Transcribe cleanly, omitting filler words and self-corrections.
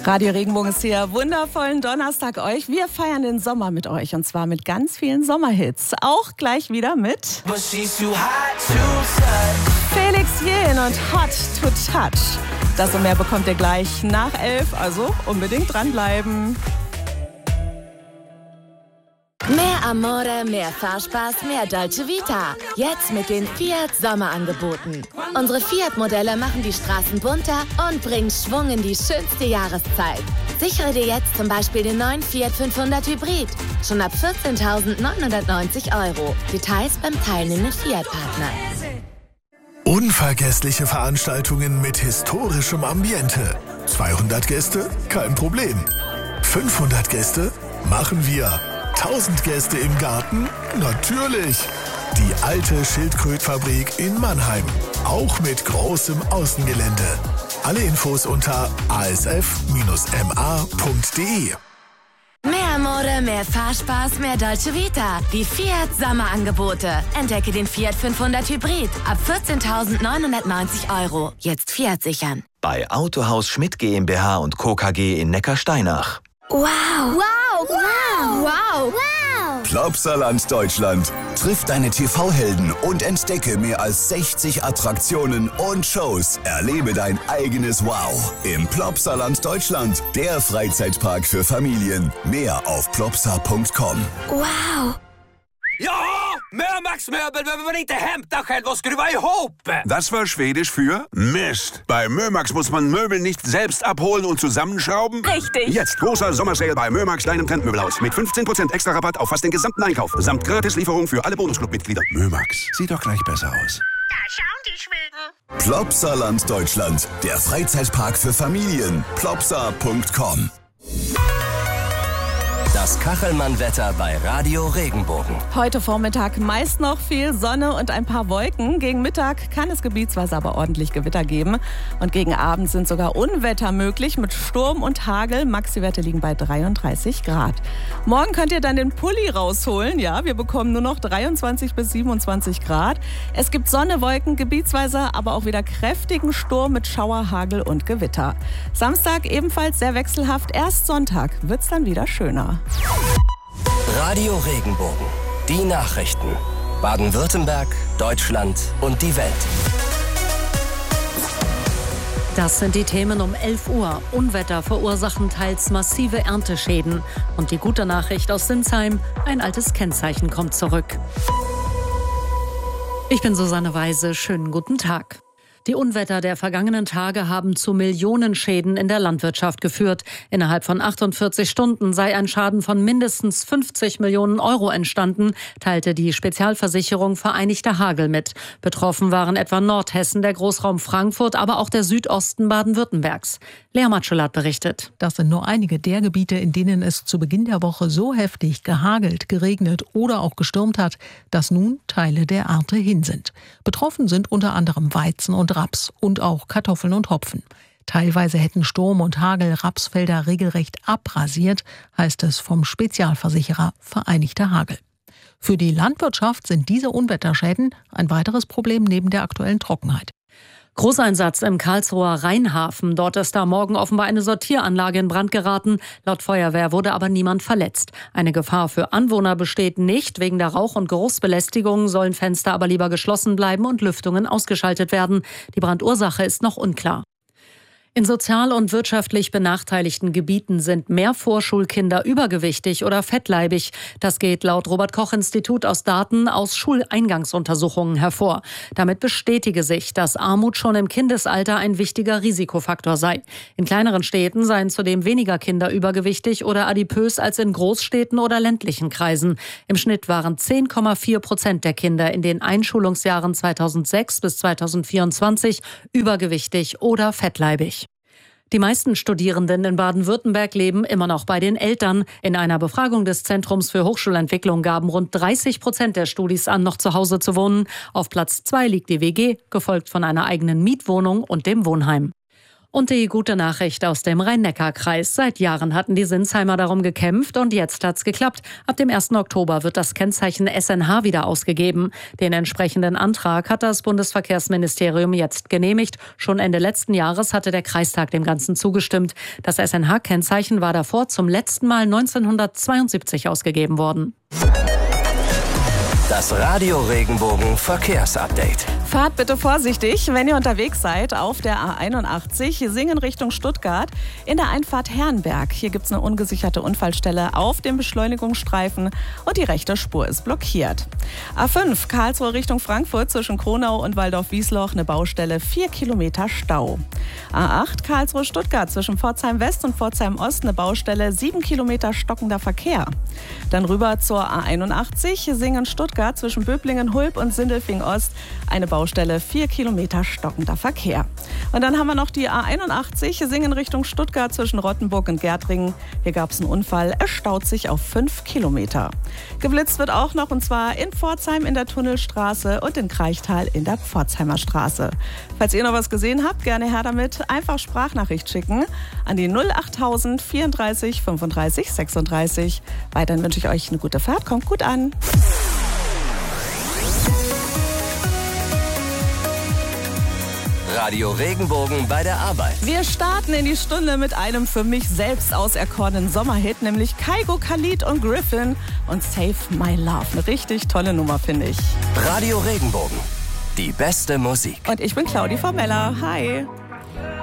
Radio Regenbogen ist hier. Wundervollen Donnerstag euch. Wir feiern den Sommer mit euch und zwar mit ganz vielen Sommerhits. Auch gleich wieder mit Felix Jähn und Hot to Touch. Das und mehr bekommt ihr gleich nach 11, also unbedingt dranbleiben. Mehr Amore, mehr Fahrspaß, mehr Dolce Vita. Jetzt mit den Fiat Sommerangeboten. Unsere Fiat-Modelle machen die Straßen bunter und bringen Schwung in die schönste Jahreszeit. Sichere dir jetzt zum Beispiel den neuen Fiat 500 Hybrid. Schon ab 14.990 €. Details beim teilnehmenden Fiat-Partner. Unvergessliche Veranstaltungen mit historischem Ambiente. 200 Gäste? Kein Problem. 500 Gäste? Machen wir. 1000 Gäste im Garten? Natürlich! Die alte Schildkrötfabrik in Mannheim. Auch mit großem Außengelände. Alle Infos unter asf-ma.de. Mehr Amore, mehr Fahrspaß, mehr Dolce Vita. Die Fiat Sommerangebote. Entdecke den Fiat 500 Hybrid. Ab 14.990 €. Jetzt Fiat sichern. Bei Autohaus Schmidt GmbH und Co. KG in Neckarsteinach. Wow! Wow! Wow! Wow! Wow! Plopsaland Deutschland. Triff deine TV-Helden und entdecke mehr als 60 Attraktionen und Shows. Erlebe dein eigenes Wow im Plopsaland Deutschland. Der Freizeitpark für Familien. Mehr auf plopsa.com. Wow! Ja, Mömax Möbel behöver man inte hämta själv och skruva ihop. Das war Schwedisch für Mist. Bei Mömax muss man Möbel nicht selbst abholen und zusammenschrauben. Richtig. Jetzt großer Sommersale bei Mömax, deinem Trendmöbelhaus. Mit 15% extra Rabatt auf fast den gesamten Einkauf. Samt Gratislieferung für alle Bonusclub-Mitglieder. Mömax, sieht doch gleich besser aus. Da schauen die Schweden. Plopsaland Deutschland. Der Freizeitpark für Familien. plopsa.com. Das Kachelmann-Wetter bei Radio Regenbogen. Heute Vormittag meist noch viel Sonne und ein paar Wolken. Gegen Mittag kann es gebietsweise aber ordentlich Gewitter geben. Und gegen Abend sind sogar Unwetter möglich mit Sturm und Hagel. Maxi-Werte liegen bei 33 Grad. Morgen könnt ihr dann den Pulli rausholen. Ja, wir bekommen nur noch 23 bis 27 Grad. Es gibt Sonne, Wolken, gebietsweise aber auch wieder kräftigen Sturm mit Schauer, Hagel und Gewitter. Samstag ebenfalls sehr wechselhaft. Erst Sonntag wird's dann wieder schöner. Radio Regenbogen. Die Nachrichten. Baden-Württemberg, Deutschland und die Welt. Das sind die Themen um 11 Uhr. Unwetter verursachen teils massive Ernteschäden. Und die gute Nachricht aus Sinsheim, ein altes Kennzeichen kommt zurück. Ich bin Susanne Weise, schönen guten Tag. Die Unwetter der vergangenen Tage haben zu Millionenschäden in der Landwirtschaft geführt. Innerhalb von 48 Stunden sei ein Schaden von mindestens 50 Millionen € entstanden, teilte die Spezialversicherung Vereinigter Hagel mit. Betroffen waren etwa Nordhessen, der Großraum Frankfurt, aber auch der Südosten Baden-Württembergs. Lea Matschelat berichtet. Das sind nur einige der Gebiete, in denen es zu Beginn der Woche so heftig gehagelt, geregnet oder auch gestürmt hat, dass nun Teile der Ernte hin sind. Betroffen sind unter anderem Weizen und Raps und auch Kartoffeln und Hopfen. Teilweise hätten Sturm und Hagel Rapsfelder regelrecht abrasiert, heißt es vom Spezialversicherer Vereinigter Hagel. Für die Landwirtschaft sind diese Unwetterschäden ein weiteres Problem neben der aktuellen Trockenheit. Großeinsatz im Karlsruher Rheinhafen. Dort ist am Morgen offenbar eine Sortieranlage in Brand geraten. Laut Feuerwehr wurde aber niemand verletzt. Eine Gefahr für Anwohner besteht nicht. Wegen der Rauch- und Geruchsbelästigung sollen Fenster aber lieber geschlossen bleiben und Lüftungen ausgeschaltet werden. Die Brandursache ist noch unklar. In sozial und wirtschaftlich benachteiligten Gebieten sind mehr Vorschulkinder übergewichtig oder fettleibig. Das geht laut Robert-Koch-Institut aus Daten aus Schuleingangsuntersuchungen hervor. Damit bestätige sich, dass Armut schon im Kindesalter ein wichtiger Risikofaktor sei. In kleineren Städten seien zudem weniger Kinder übergewichtig oder adipös als in Großstädten oder ländlichen Kreisen. Im Schnitt waren 10,4% der Kinder in den Einschulungsjahren 2006 bis 2024 übergewichtig oder fettleibig. Die meisten Studierenden in Baden-Württemberg leben immer noch bei den Eltern. In einer Befragung des Zentrums für Hochschulentwicklung gaben rund 30% der Studis an, noch zu Hause zu wohnen. Auf Platz 2 liegt die WG, gefolgt von einer eigenen Mietwohnung und dem Wohnheim. Und die gute Nachricht aus dem Rhein-Neckar-Kreis. Seit Jahren hatten die Sinsheimer darum gekämpft und jetzt hat's geklappt. Ab dem 1. Oktober wird das Kennzeichen SNH wieder ausgegeben. Den entsprechenden Antrag hat das Bundesverkehrsministerium jetzt genehmigt. Schon Ende letzten Jahres hatte der Kreistag dem Ganzen zugestimmt. Das SNH-Kennzeichen war davor zum letzten Mal 1972 ausgegeben worden. Das Radio Regenbogen Verkehrsupdate. Fahrt bitte vorsichtig, wenn ihr unterwegs seid auf der A81 Singen Richtung Stuttgart in der Einfahrt Herrenberg. Hier gibt es eine ungesicherte Unfallstelle auf dem Beschleunigungsstreifen und die rechte Spur ist blockiert. A5 Karlsruhe Richtung Frankfurt zwischen Kronau und Waldorf-Wiesloch eine Baustelle, 4 Kilometer Stau. A8 Karlsruhe Stuttgart zwischen Pforzheim West und Pforzheim Ost eine Baustelle, 7 Kilometer stockender Verkehr. Dann rüber zur A81 Singen Stuttgart zwischen Böblingen, Hulb und Sindelfing Ost eine Baustelle, 4 Kilometer stockender Verkehr. Und dann haben wir noch die A81 Singen Richtung Stuttgart zwischen Rottenburg und Gärtringen. Hier gab es einen Unfall, es staut sich auf 5 Kilometer. Geblitzt wird auch noch, und zwar in Pforzheim in der Tunnelstraße und in Kraichtal in der Pforzheimer Straße. Falls ihr noch was gesehen habt, gerne her damit. Einfach Sprachnachricht schicken an die 08000 34 35 36. Weiterhin wünsche ich euch eine gute Fahrt. Kommt gut an. Radio Regenbogen bei der Arbeit. Wir starten in die Stunde mit einem für mich selbst auserkorenen Sommerhit, nämlich Kygo, Khalid und Griffin und Save My Love. Eine richtig tolle Nummer, finde ich. Radio Regenbogen, die beste Musik. Und ich bin Claudi Formella. Hi.